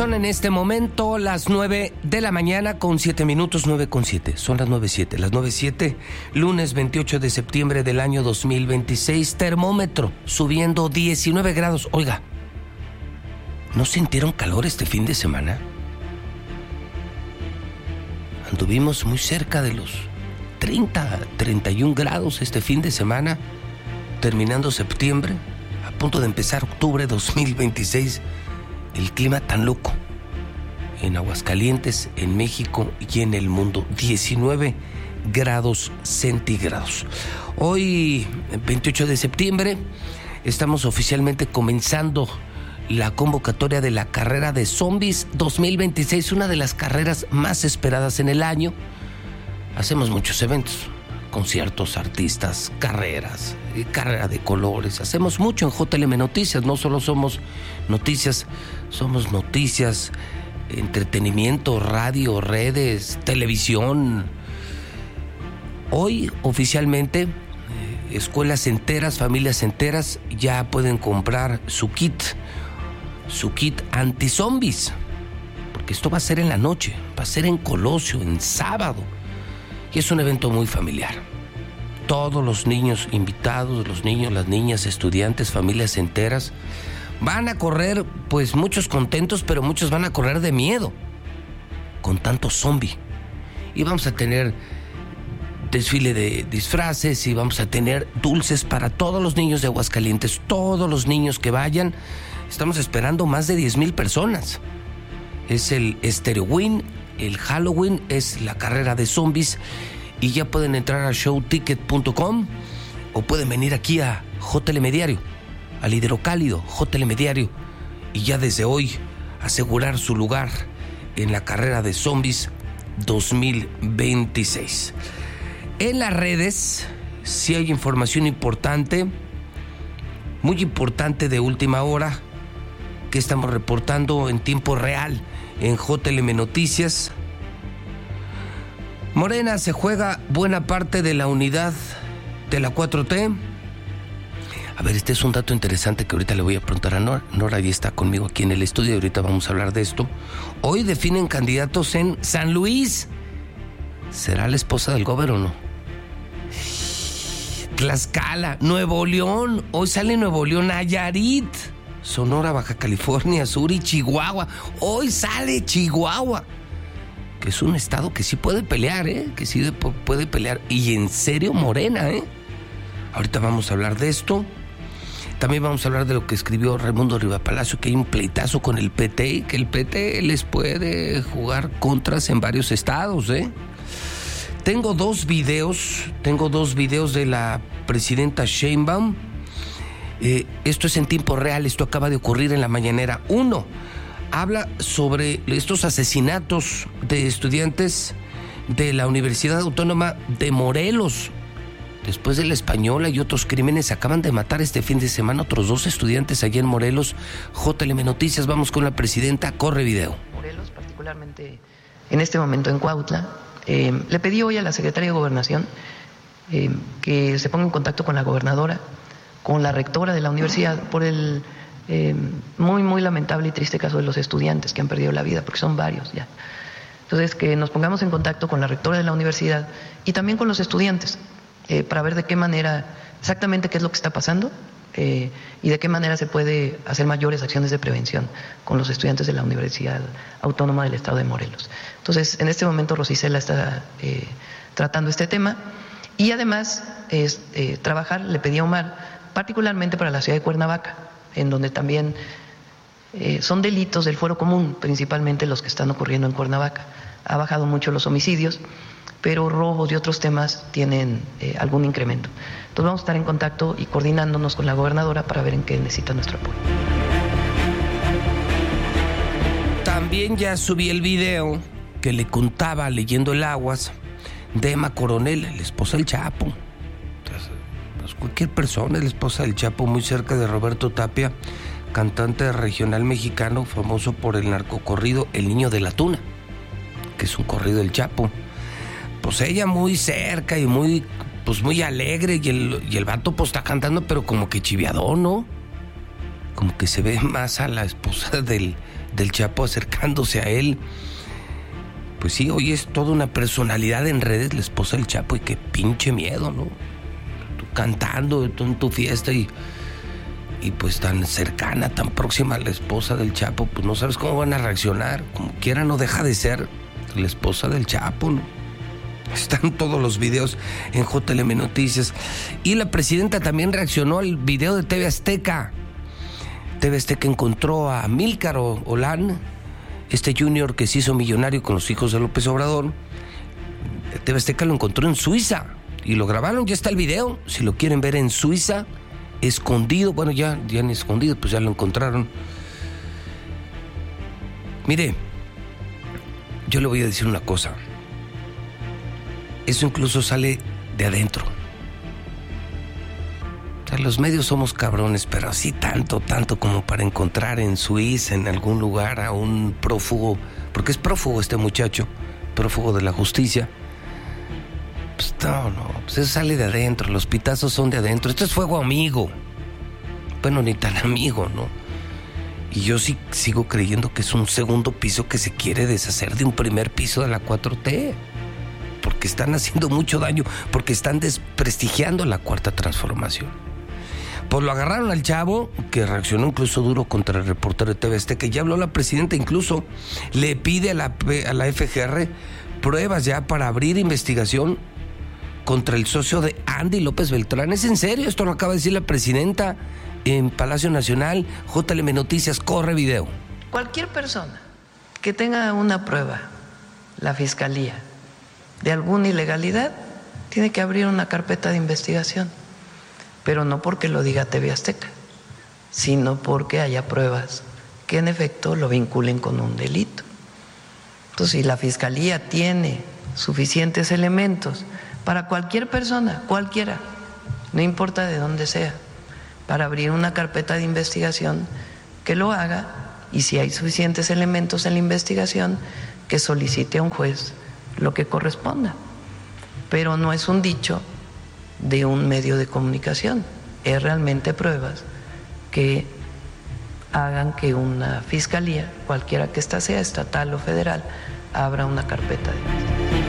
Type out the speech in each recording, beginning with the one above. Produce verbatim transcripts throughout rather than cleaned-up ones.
Son en este momento las nueve de la mañana con siete minutos, nueve con siete. Son las nueve siete, las nueve siete, lunes veintiocho de septiembre del año dos mil veintiséis. Termómetro subiendo diecinueve grados. Oiga, ¿no sintieron calor este fin de semana? Anduvimos muy cerca de los treinta, treinta y un grados este fin de semana, terminando septiembre, a punto de empezar octubre dos mil veintiséis. El clima tan loco en Aguascalientes, en México y en el mundo. diecinueve grados centígrados. Hoy, veintiocho de septiembre, estamos oficialmente comenzando la convocatoria de la carrera de zombies dos mil veintiséis, una de las carreras más esperadas en el año. Hacemos muchos eventos, conciertos, artistas, carreras, carrera de colores. Hacemos mucho en J L M Noticias. No solo somos noticias, somos noticias, entretenimiento, radio, redes, televisión. Hoy, oficialmente, eh, escuelas enteras, familias enteras ya pueden comprar su kit, su kit anti-zombies. Porque esto va a ser en la noche, va a ser en Colosio, en sábado. Y es un evento muy familiar. Todos los niños invitados, los niños, las niñas, estudiantes, familias enteras, van a correr, pues muchos contentos, pero muchos van a correr de miedo, con tanto zombie. Y vamos a tener desfile de disfraces y vamos a tener dulces para todos los niños de Aguascalientes, todos los niños que vayan. Estamos esperando más de diez mil personas. Es el Stereowin. El Halloween es la carrera de zombies y ya pueden entrar a show ticket punto com o pueden venir aquí a J L M Diario, al Hidrocálido, J L M Diario, y ya desde hoy asegurar su lugar en la carrera de zombies dos mil veintiséis. En las redes sí hay información importante, muy importante de última hora, que estamos reportando en tiempo real en J L M Noticias. Morena se juega buena parte de la unidad de la cuatro T. A ver, este es un dato interesante que ahorita le voy a preguntar a Nora. Nora ya está conmigo aquí en el estudio y ahorita vamos a hablar de esto. Hoy definen candidatos en San Luis. ¿Será la esposa del gobernador o no? Tlaxcala, Nuevo León. Hoy sale Nuevo León, Nayarit, Sonora, Baja California Sur y Chihuahua. Hoy sale Chihuahua, que es un estado que sí puede pelear, ¿eh? Que sí de, puede pelear. Y en serio, Morena, ¿eh? Ahorita vamos a hablar de esto. También vamos a hablar de lo que escribió Raimundo Rivapalacio, que hay un pleitazo con el P T y que el P T les puede jugar contras en varios estados, ¿eh? Tengo dos videos, tengo dos videos de la presidenta Sheinbaum. Eh, esto es en tiempo real, esto acaba de ocurrir en la mañanera. Uno, habla sobre estos asesinatos de estudiantes de la Universidad Autónoma de Morelos. Después de la Española y otros crímenes, acaban de matar este fin de semana otros dos estudiantes allí en Morelos. J L M Noticias, vamos con la presidenta, corre video. Morelos, particularmente en este momento en Cuautla, eh, le pedí hoy a la secretaria de Gobernación eh, que se ponga en contacto con la gobernadora, con la rectora de la universidad, por el eh, muy, muy lamentable y triste caso de los estudiantes que han perdido la vida, porque son varios ya. Entonces, que nos pongamos en contacto con la rectora de la universidad y también con los estudiantes, eh, para ver de qué manera, exactamente qué es lo que está pasando eh, y de qué manera se puede hacer mayores acciones de prevención con los estudiantes de la Universidad Autónoma del Estado de Morelos. Entonces, en este momento Rosicela está eh, tratando este tema y además es eh, trabajar, le pedí a Omar, particularmente para la ciudad de Cuernavaca, en donde también eh, son delitos del fuero común, principalmente los que están ocurriendo en Cuernavaca. Ha bajado mucho los homicidios, pero robos y otros temas tienen eh, algún incremento. Entonces vamos a estar en contacto y coordinándonos con la gobernadora para ver en qué necesita nuestro apoyo. También ya subí el video que le contaba leyendo el Aguas de Emma Coronel, la esposa del Chapo. Pues cualquier persona, la esposa del Chapo, muy cerca de Roberto Tapia, cantante regional mexicano famoso por el narcocorrido El Niño de la Tuna, que es un corrido del Chapo. Pues ella muy cerca y muy, pues muy alegre, y el, y el vato pues está cantando, pero como que chiviadón, ¿no? Como que se ve más a la esposa del del Chapo acercándose a él. Pues sí, hoy es toda una personalidad en redes, la esposa del Chapo, y qué pinche miedo, ¿no? Tú cantando en tu fiesta y, y pues tan cercana, tan próxima a la esposa del Chapo, pues no sabes cómo van a reaccionar. Como quiera, no deja de ser la esposa del Chapo, ¿no? Están todos los videos en J L M Noticias. Y la presidenta también reaccionó al video de T V Azteca. T V Azteca encontró a Amílcar Olán, este junior que se hizo millonario con los hijos de López Obrador. T V Azteca lo encontró en Suiza y lo grabaron, ya está el video. Si lo quieren ver en Suiza, escondido, bueno, ya, ya ni escondido, pues ya lo encontraron. Mire, yo le voy a decir una cosa. Eso incluso sale de adentro. O sea, los medios somos cabrones, pero así tanto, tanto como para encontrar en Suiza, en algún lugar, a un prófugo, porque es prófugo este muchacho, prófugo de la justicia. Pues no, no, pues eso sale de adentro, los pitazos son de adentro. Esto es fuego amigo. Bueno, ni tan amigo, ¿no? Y yo sí sigo creyendo que es un segundo piso que se quiere deshacer de un primer piso de la cuatro T. Porque están haciendo mucho daño, porque están desprestigiando la cuarta transformación. Pues lo agarraron al chavo, que reaccionó incluso duro contra el reportero de T V Azteca, que ya habló la presidenta, incluso le pide a la, a la F G R pruebas ya para abrir investigación contra el socio de Andy López Beltrán. ¿Es en serio? Esto lo acaba de decir la presidenta en Palacio Nacional. J L M Noticias, corre video. Cualquier persona que tenga una prueba, la Fiscalía, de alguna ilegalidad, tiene que abrir una carpeta de investigación, pero no porque lo diga T V Azteca, sino porque haya pruebas que en efecto lo vinculen con un delito. Entonces, si la Fiscalía tiene suficientes elementos para cualquier persona, cualquiera, no importa de dónde sea, para abrir una carpeta de investigación, que lo haga, y si hay suficientes elementos en la investigación, que solicite a un juez lo que corresponda. Pero no es un dicho de un medio de comunicación, es realmente pruebas que hagan que una fiscalía, cualquiera que ésta sea, estatal o federal, abra una carpeta de investigación.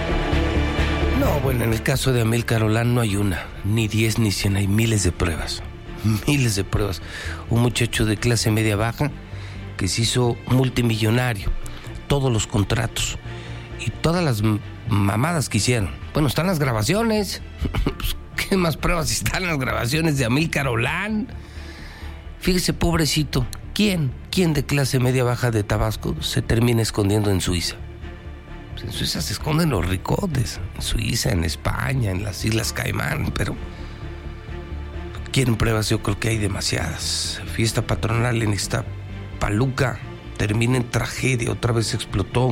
No, bueno, en el caso de Amílcar Olán no hay una, ni diez ni cien, hay miles de pruebas, miles de pruebas. Un muchacho de clase media baja que se hizo multimillonario, todos los contratos y todas las mamadas que hicieron. Bueno, están las grabaciones. ¿Qué más pruebas están las grabaciones de Amílcar Olán? Fíjese, pobrecito, ¿quién, quién de clase media baja de Tabasco se termina escondiendo en Suiza? Pues en Suiza se esconden los ricotes, en Suiza, en España, en las Islas Caimán, pero quieren pruebas, yo creo que hay demasiadas. Fiesta patronal en Iztapaluca termina en tragedia, otra vez explotó.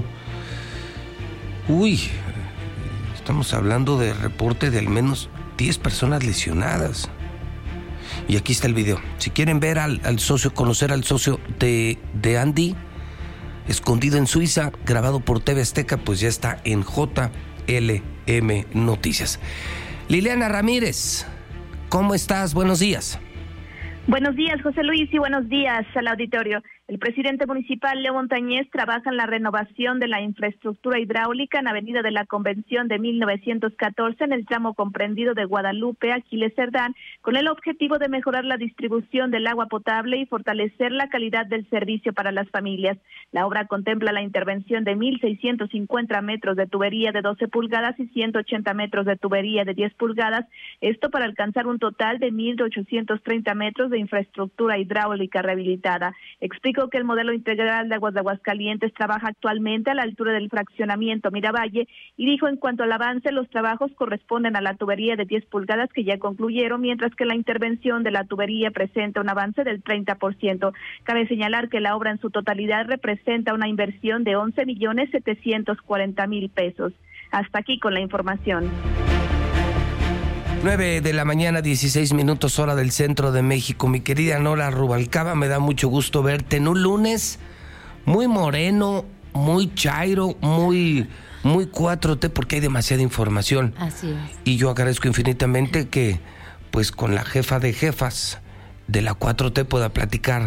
Uy, estamos hablando de reporte de al menos diez personas lesionadas. Y aquí está el video. Si quieren ver al, al socio, conocer al socio de, de Andy, escondido en Suiza, grabado por T V Azteca, pues ya está en J L M Noticias. Liliana Ramírez, ¿cómo estás? Buenos días. Buenos días, José Luis, y buenos días al auditorio. El presidente municipal, Leo Montañez, trabaja en la renovación de la infraestructura hidráulica en Avenida de la Convención de mil novecientos catorce, en el tramo comprendido de Guadalupe a Aquiles Cerdán, con el objetivo de mejorar la distribución del agua potable y fortalecer la calidad del servicio para las familias. La obra contempla la intervención de mil seiscientos cincuenta metros de tubería de doce pulgadas y ciento ochenta metros de tubería de diez pulgadas, esto para alcanzar un total de mil ochocientos treinta metros de infraestructura hidráulica rehabilitada. Explica que el modelo integral de aguas de Aguascalientes trabaja actualmente a la altura del fraccionamiento Miravalle y dijo en cuanto al avance, los trabajos corresponden a la tubería de diez pulgadas que ya concluyeron, mientras que la intervención de la tubería presenta un avance del treinta por ciento. Cabe señalar que la obra en su totalidad representa una inversión de once millones setecientos cuarenta mil pesos. Hasta aquí con la información. nueve de la mañana, dieciséis minutos, hora del centro de México. Mi querida Nora Rubalcaba, me da mucho gusto verte en un lunes muy moreno, muy chairo, muy, muy cuatro T, porque hay demasiada información. Así es. Y yo agradezco infinitamente que, pues, con la jefa de jefas de la cuatro T pueda platicar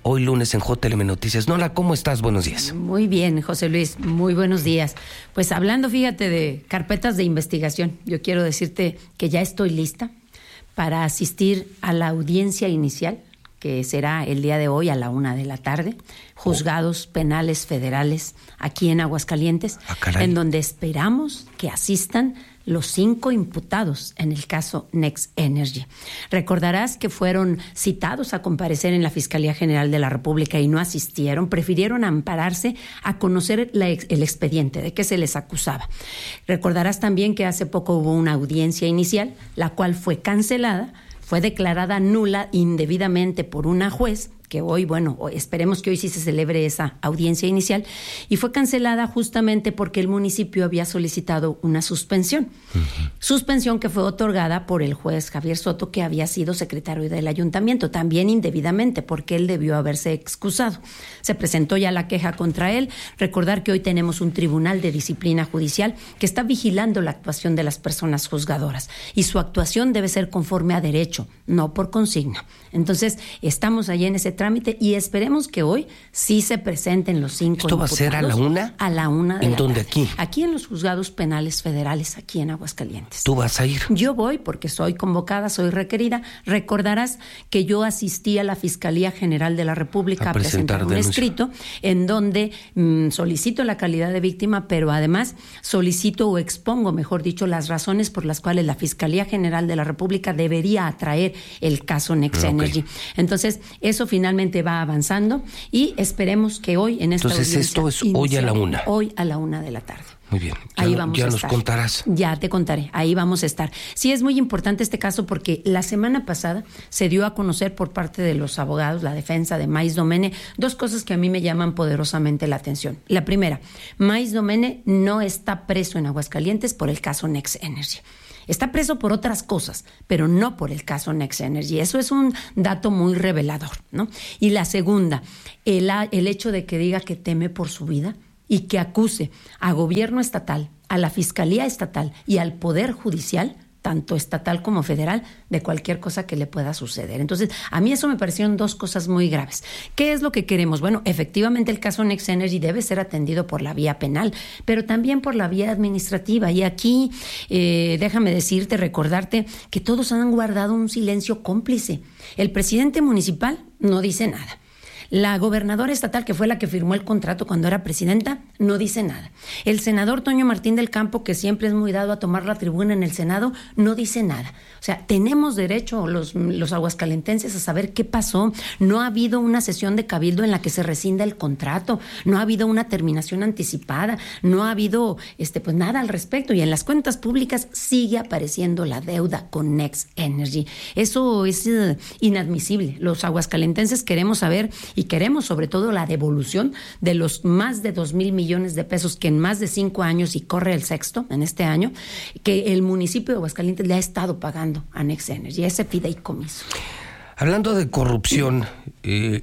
hoy lunes en J L M Noticias. Nora, ¿cómo estás? Buenos días. Muy bien, José Luis, muy buenos días. Pues hablando, fíjate, de carpetas de investigación, yo quiero decirte que ya estoy lista para asistir a la audiencia inicial, que será el día de hoy a la una de la tarde, juzgados penales federales aquí en Aguascalientes, ah, en donde esperamos que asistan los cinco imputados en el caso Next Energy. Recordarás que fueron citados a comparecer en la Fiscalía General de la República y no asistieron, prefirieron ampararse a conocer la ex, el expediente, de qué se les acusaba. Recordarás también que hace poco hubo una audiencia inicial, la cual fue cancelada, fue declarada nula indebidamente por una juez, que hoy, bueno, esperemos que hoy sí se celebre esa audiencia inicial, y fue cancelada justamente porque el municipio había solicitado una suspensión. Uh-huh. Suspensión que fue otorgada por el juez Javier Soto, que había sido secretario del ayuntamiento, también indebidamente, porque él debió haberse excusado. Se presentó ya la queja contra él. Recordar que hoy tenemos un tribunal de disciplina judicial que está vigilando la actuación de las personas juzgadoras, y su actuación debe ser conforme a derecho, no por consigna. Entonces, estamos allí en ese trámite y esperemos que hoy sí se presenten los cinco ¿Esto va a ser a la una? A la una de ¿En la dónde tarde. aquí? Aquí en los juzgados penales federales, aquí en Aguascalientes. ¿Tú vas a ir? Yo voy porque soy convocada, soy requerida. Recordarás que yo asistí a la Fiscalía General de la República a, a presentar, presentar un denuncia. escrito en donde mmm, solicito la calidad de víctima, pero además solicito o expongo, mejor dicho, las razones por las cuales la Fiscalía General de la República debería atraer el caso Next okay. Energy. Entonces, eso finalmente Finalmente va avanzando y esperemos que hoy en esta Entonces esto es hoy a la una. Hoy a la una de la tarde. Muy bien. Ya, ahí vamos ya a nos estar. contarás. Ya te contaré. Ahí vamos a estar. Sí, es muy importante este caso porque la semana pasada se dio a conocer por parte de los abogados, la defensa de Mais Domene, dos cosas que a mí me llaman poderosamente la atención. La primera, Mais Domene no está preso en Aguascalientes por el caso Next Energy. Está preso por otras cosas, pero no por el caso Next Energy. Eso es un dato muy revelador, ¿no? Y la segunda, el, el hecho de que diga que teme por su vida y que acuse a gobierno estatal, a la Fiscalía Estatal y al Poder Judicial, tanto estatal como federal, de cualquier cosa que le pueda suceder. Entonces, a mí eso me parecieron dos cosas muy graves. ¿Qué es lo que queremos? Bueno, efectivamente el caso Next Energy debe ser atendido por la vía penal, pero también por la vía administrativa. Y aquí, eh, déjame decirte, recordarte que todos han guardado un silencio cómplice. El presidente municipal no dice nada. La gobernadora estatal, que fue la que firmó el contrato cuando era presidenta, no dice nada. El senador Toño Martín del Campo, que siempre es muy dado a tomar la tribuna en el Senado, no dice nada. O sea, tenemos derecho los, los aguascalentenses a saber qué pasó. No ha habido una sesión de cabildo en la que se rescinda el contrato, no ha habido una terminación anticipada, no ha habido este, pues nada al respecto. Y en las cuentas públicas sigue apareciendo la deuda con Next Energy. Eso es uh, inadmisible. Los aguascalentenses queremos saber y queremos sobre todo la devolución de los más de dos mil millones de pesos que en más de cinco años, y corre el sexto en este año, que el municipio de Aguascalientes le ha estado pagando a Next Energy, ese fideicomiso. Hablando de corrupción, eh,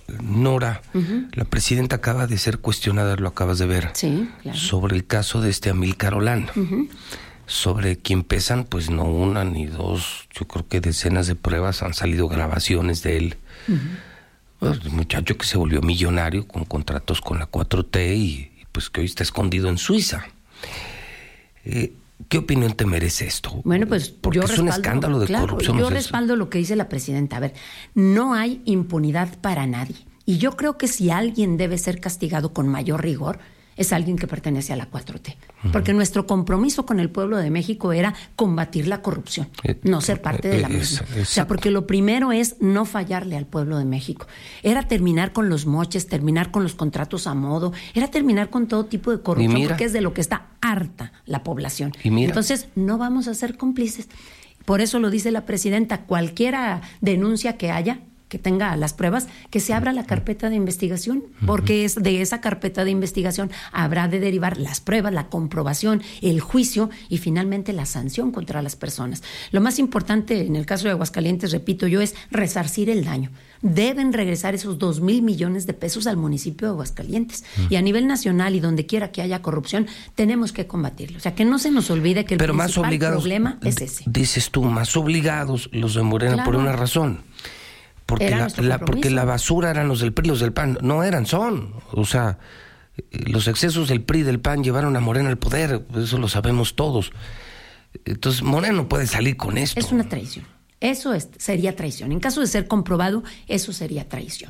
Nora, uh-huh. la presidenta acaba de ser cuestionada, lo acabas de ver, sí, claro. sobre el caso de este Amílcar Olano. Uh-huh. Sobre quien pesan, pues no una ni dos, yo creo que decenas de pruebas, han salido grabaciones de él. Uh-huh. El muchacho que se volvió millonario con contratos con la cuatro T y, y pues que hoy está escondido en Suiza. Eh, ¿Qué opinión te merece esto? Bueno, pues porque yo es respaldo, un escándalo de claro, corrupción. Yo o sea, respaldo lo que dice la presidenta. A ver, no hay impunidad para nadie. Y yo creo que si alguien debe ser castigado con mayor rigor, es alguien que pertenece a la cuatro T. Porque uh-huh. nuestro compromiso con el pueblo de México era combatir la corrupción, eh, no ser parte de la eh, misma. Es, o sea, porque lo primero es no fallarle al pueblo de México. Era terminar con los moches, terminar con los contratos a modo, era terminar con todo tipo de corrupción, mira, porque es de lo que está harta la población. Entonces, no vamos a ser cómplices. Por eso lo dice la presidenta, cualquiera denuncia que haya, que tenga las pruebas, que se abra la carpeta de investigación, porque es de esa carpeta de investigación habrá de derivar las pruebas, la comprobación, el juicio y finalmente la sanción contra las personas. Lo más importante en el caso de Aguascalientes, repito yo, es resarcir el daño. Deben regresar esos dos mil millones de pesos al municipio de Aguascalientes. Uh-huh. Y a nivel nacional y donde quiera que haya corrupción, tenemos que combatirlo. O sea, que no se nos olvide que el Pero principal más obligados, problema es ese. Dices tú, más obligados los de Morena, claro, por una razón. porque la, la, porque la basura eran los del P R I, los del P A N. No eran, son. O sea, los excesos del P R I y del P A N llevaron a Morena al poder, eso lo sabemos todos. Entonces, Morena no puede salir con esto. Es una traición. Eso es, sería traición. En caso de ser comprobado, eso sería traición.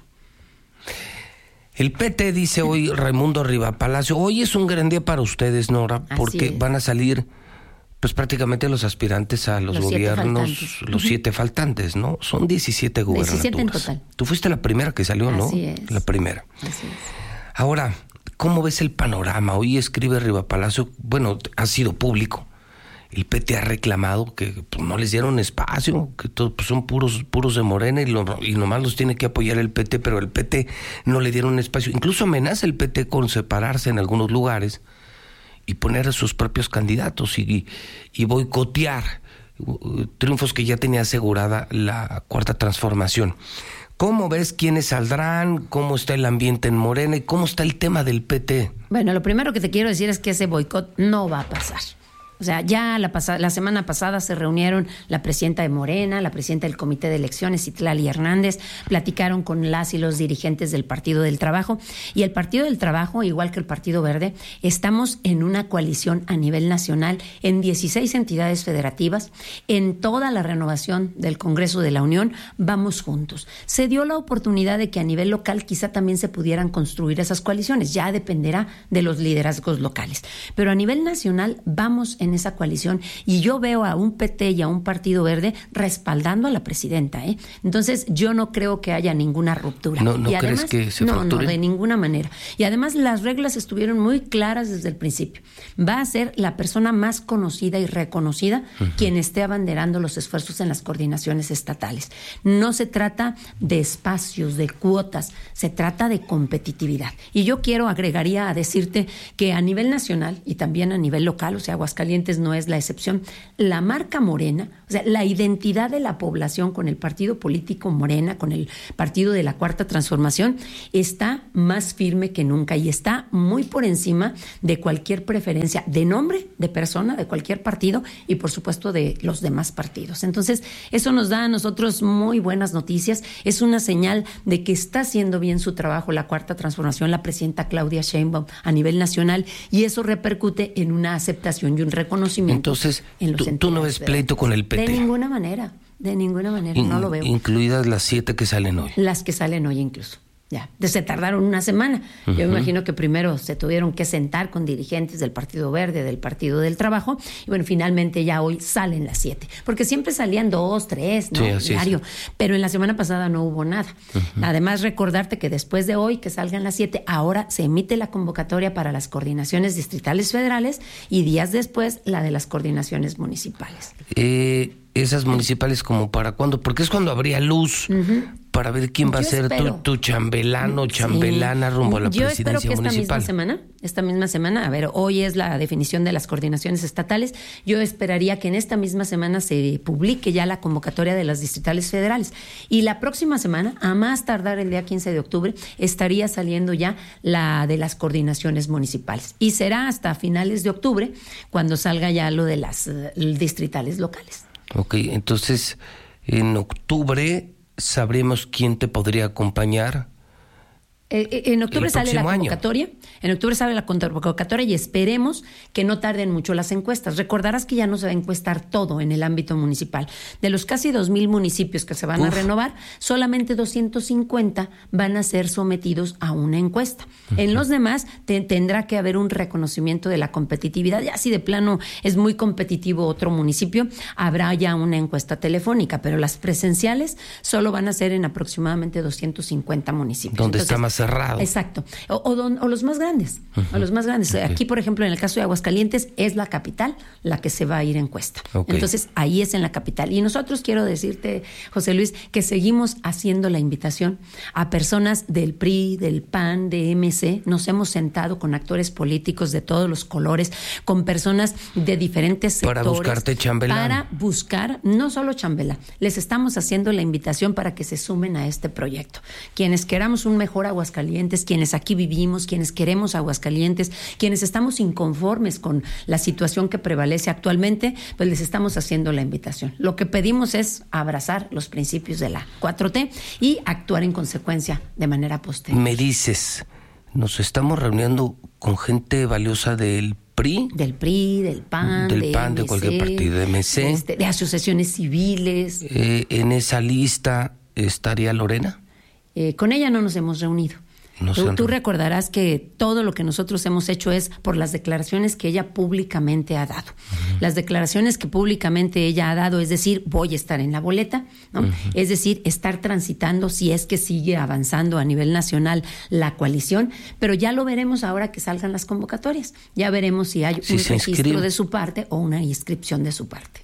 El P T dice hoy Raimundo Rivapalacio, hoy es un gran día para ustedes, Nora, Así porque es. van a salir pues prácticamente los aspirantes a los, Los siete gobiernos, faltantes. los Uh-huh. siete faltantes, ¿no? Son diecisiete gubernaturas. diecisiete en total. Tú fuiste la primera que salió, ¿no? Así es. La primera. Así es. Ahora, ¿cómo ves el panorama? Hoy escribe Rivapalacio, bueno, ha sido público. El P T ha reclamado que pues, no les dieron espacio, que todos pues, son puros puros de Morena y, lo, y nomás los tiene que apoyar el P T, pero el P T no le dieron espacio. Incluso amenaza el P T con separarse en algunos lugares y poner a sus propios candidatos y, y boicotear uh, triunfos que ya tenía asegurada la Cuarta Transformación. ¿Cómo ves quiénes saldrán? ¿Cómo está el ambiente en Morena? ¿Y cómo está el tema del P T? Bueno, lo primero que te quiero decir es que ese boicot no va a pasar. O sea, ya la, pasa, la semana pasada se reunieron la presidenta de Morena, la presidenta del Comité de Elecciones, Citlali Hernández, platicaron con las y los dirigentes del Partido del Trabajo. Y el Partido del Trabajo, igual que el Partido Verde, estamos en una coalición a nivel nacional en dieciséis entidades federativas. En toda la renovación del Congreso de la Unión, vamos juntos. Se dio la oportunidad de que a nivel local quizá también se pudieran construir esas coaliciones. Ya dependerá de los liderazgos locales. Pero a nivel nacional vamos en esa coalición y yo veo a un P T y a un Partido Verde respaldando a la presidenta, ¿eh? Entonces yo no creo que haya ninguna ruptura. ¿No, no y crees además, que se no, fracture? No, de ninguna manera. Y además las reglas estuvieron muy claras desde el principio. Va a ser la persona más conocida y reconocida uh-huh. quien esté abanderando los esfuerzos en las coordinaciones estatales. No se trata de espacios, de cuotas, se trata de competitividad. Y yo quiero, agregaría a decirte que a nivel nacional y también a nivel local, o sea, Aguascalientes no es la excepción, la marca Morena, o sea, la identidad de la población con el partido político Morena, con el partido de la Cuarta Transformación, está más firme que nunca y está muy por encima de cualquier preferencia de nombre, de persona, de cualquier partido y por supuesto de los demás partidos. Entonces, eso nos da a nosotros muy buenas noticias, es una señal de que está haciendo bien su trabajo la Cuarta Transformación, la presidenta Claudia Sheinbaum a nivel nacional y eso repercute en una aceptación y un reconocimiento. Entonces, en los tú, tú no ves pleito con el P T. De ninguna manera, de ninguna manera, In, no lo veo. Incluidas las siete que salen hoy. Las que salen hoy incluso. Ya, se tardaron una semana. Uh-huh. Yo me imagino que primero se tuvieron que sentar con dirigentes del Partido Verde, del Partido del Trabajo, y bueno, finalmente ya hoy salen las siete. Porque siempre salían dos, tres, ¿no? Sí, así diario. Es. Pero en la semana pasada no hubo nada. Uh-huh. Además, recordarte que después de hoy, que salgan las siete, ahora se emite la convocatoria para las coordinaciones distritales federales y días después la de las coordinaciones municipales. Eh, esas municipales, ¿como para cuándo? Porque es cuando habría luz. Uh-huh. Para ver quién va Yo a ser tu, tu chambelano o chambelana sí. rumbo a la Yo presidencia espero que esta municipal. misma semana, esta misma semana, a ver, hoy es la definición de las coordinaciones estatales, yo esperaría que en esta misma semana se publique ya la convocatoria de las distritales federales y la próxima semana, a más tardar el día quince de octubre, estaría saliendo ya la de las coordinaciones municipales y será hasta finales de octubre cuando salga ya lo de las uh, distritales locales. Ok, entonces en octubre sabremos quién te podría acompañar. Eh, en octubre sale la convocatoria, año. en octubre sale la convocatoria y esperemos que no tarden mucho las encuestas. Recordarás que ya no se va a encuestar todo en el ámbito municipal. De los casi dos mil municipios que se van Uf. a renovar, solamente doscientos cincuenta van a ser sometidos a una encuesta. Uh-huh. En los demás te, tendrá que haber un reconocimiento de la competitividad. Ya si de plano es muy competitivo otro municipio, habrá ya una encuesta telefónica, pero las presenciales solo van a ser en aproximadamente doscientos cincuenta municipios. ¿Dónde Entonces, está más cerrado? Exacto. O, o, o los más grandes. Uh-huh. O los más grandes. Okay. Aquí, por ejemplo, en el caso de Aguascalientes, es la capital la que se va a ir en encuesta. Okay. Entonces, ahí es en la capital. Y nosotros quiero decirte, José Luis, que seguimos haciendo la invitación a personas del P R I, del P A N, de M C. Nos hemos sentado con actores políticos de todos los colores, con personas de diferentes sectores. Para buscarte chambelán. Para buscar, no solo chambelán, les estamos haciendo la invitación para que se sumen a este proyecto. Quienes queramos un mejor Aguascalientes, Aguascalientes, quienes aquí vivimos, quienes queremos Aguascalientes, quienes estamos inconformes con la situación que prevalece actualmente, pues les estamos haciendo la invitación. Lo que pedimos es abrazar los principios de la cuatro T y actuar en consecuencia de manera posterior. Me dices, nos estamos reuniendo con gente valiosa del P R I. Del P R I, del P A N, del de P A N, M C, de cualquier partido, de M C. Este, de asociaciones civiles. Eh, ¿En esa lista estaría Lorena? Eh, con ella no nos hemos reunido. No tú, han... tú recordarás que todo lo que nosotros hemos hecho es por las declaraciones que ella públicamente ha dado. Uh-huh. Las declaraciones que públicamente ella ha dado, es decir, voy a estar en la boleta, ¿no? Uh-huh. Es decir, estar transitando si es que sigue avanzando a nivel nacional la coalición, pero ya lo veremos ahora que salgan las convocatorias. Ya veremos si hay si un se registro inscribe. de su parte o una inscripción de su parte.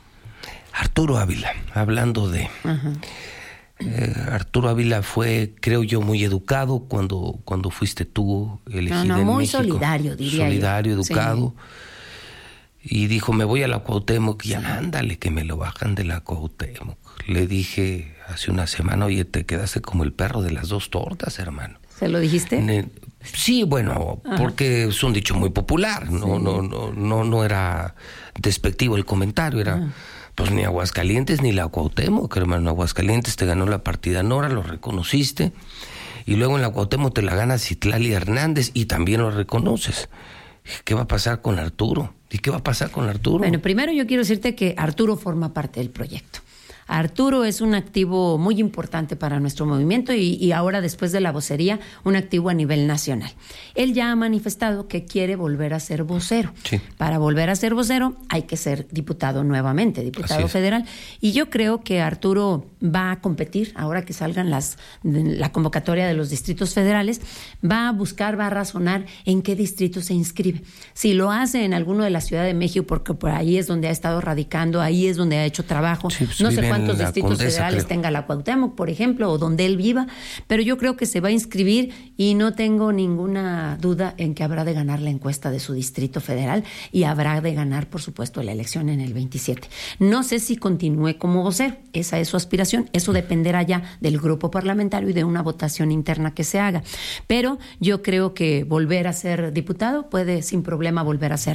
Arturo Ávila, hablando de... Uh-huh. Eh, Arturo Ávila fue, creo yo, muy educado cuando, cuando fuiste tú elegido no, no, en muy México. solidario, diría Solidario, yo. educado. Sí. Y dijo, me voy a la Cuauhtémoc. Y ándale, que me lo bajan de la Cuauhtémoc. Le dije hace una semana, oye, te quedaste como el perro de las dos tortas, hermano. ¿Se lo dijiste? Ne- sí, bueno, Ajá. porque es un dicho muy popular. No, sí. no, no, no, no era despectivo el comentario, era... Ajá. Pues ni Aguascalientes ni la Cuauhtémoc, hermano. Aguascalientes te ganó la partida Nora, lo reconociste. Y luego en la Cuauhtémoc te la gana Citlali Hernández y también lo reconoces. ¿Qué va a pasar con Arturo? ¿Y qué va a pasar con Arturo? Bueno, primero yo quiero decirte que Arturo forma parte del proyecto. Arturo es un activo muy importante para nuestro movimiento y, y ahora, después de la vocería, un activo a nivel nacional. Él ya ha manifestado que quiere volver a ser vocero. Sí. Para volver a ser vocero hay que ser diputado nuevamente, diputado federal. Y yo creo que Arturo va a competir, ahora que salgan las la convocatoria de los distritos federales, va a buscar, va a razonar en qué distrito se inscribe. Si lo hace en alguno de la Ciudad de México, porque por ahí es donde ha estado radicando, ahí es donde ha hecho trabajo, sí, pues no sé cuántos distritos Condesa, federales creo. tenga la Cuauhtémoc, por ejemplo, o donde él viva, pero yo creo que se va a inscribir y no tengo ninguna duda en que habrá de ganar la encuesta de su distrito federal y habrá de ganar, por supuesto, la elección en el veintisiete. No sé si continúe como vocero, esa es su aspiración, eso dependerá ya del grupo parlamentario y de una votación interna que se haga, pero yo creo que volver a ser diputado puede sin problema volver a ser